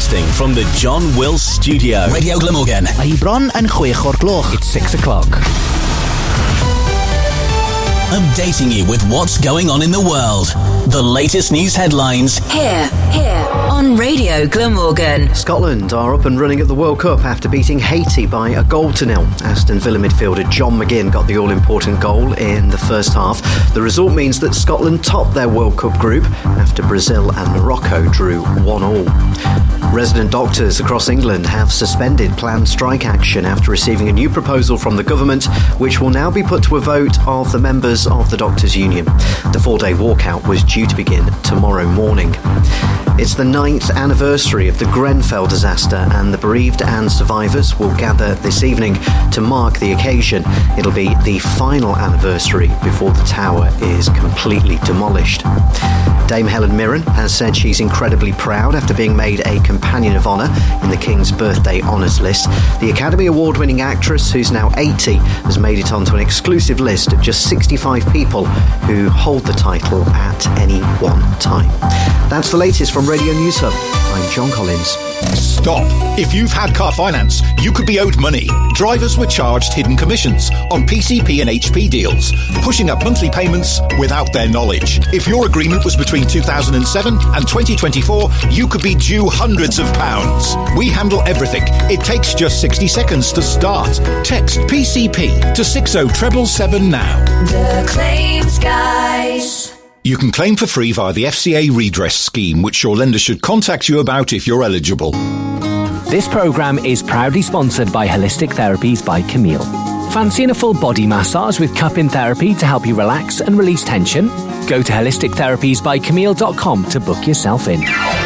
Broadcasting from the John Wills Studio. Radio Glamorgan. Mae hi bron yn 6 o'r gloch. It's 6 o'clock. Updating you with what's going on in the world. The latest news headlines. Here on Radio Glamorgan. Scotland are up and running at the World Cup after beating Haiti by a 1-0. Aston Villa midfielder John McGinn got the all-important goal in the first half. The result means that Scotland topped their World Cup group after Brazil and Morocco drew 1-1. Resident doctors across England have suspended planned strike action after receiving a new proposal from the government, which will now be put to a vote of the members of the Doctors' Union. The 4-day walkout was due to begin tomorrow morning. It's the 9th anniversary of the Grenfell disaster, and the bereaved and survivors will gather this evening to mark the occasion. It'll be the final anniversary before the tower is completely demolished. Dame Helen Mirren has said she's incredibly proud after being made a Companion of Honour in the King's Birthday Honours list. The Academy Award-winning actress, who's now 80, has made it onto an exclusive list of just 65 people who hold the title at any one time. That's the latest from Radio News Hub. I'm John Collins. Stop. If you've had car finance, you could be owed money. Drivers were charged hidden commissions on PCP and HP deals, pushing up monthly payments without their knowledge. If your agreement was between 2007 and 2024, you could be due hundreds of pounds. We handle everything. It takes just 60 seconds to start. Text PCP to 60777 now. The Claims Guys. You can claim for free via the FCA redress scheme, which your lender should contact you about if you're eligible. This programme is proudly sponsored by Holistic Therapies by Camille. Fancying a full body massage with cupping therapy to help you relax and release tension? Go to holistictherapiesbycamille.com to book yourself in.